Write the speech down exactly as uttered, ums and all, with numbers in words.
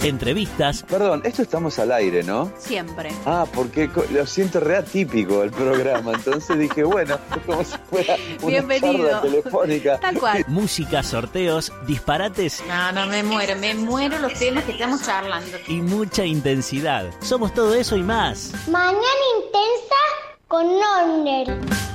entrevistas. Perdón, esto estamos al aire, ¿no? Siempre. Ah, porque lo siento re atípico el programa, entonces dije, bueno, como si fuera una Bienvenido. charla telefónica. Tal cual. Música, sorteos, disparates No, no, me muero, me muero los temas que estamos charlando. y mucha intensidad. Somos todo eso y más. Mañana intensa con Norner.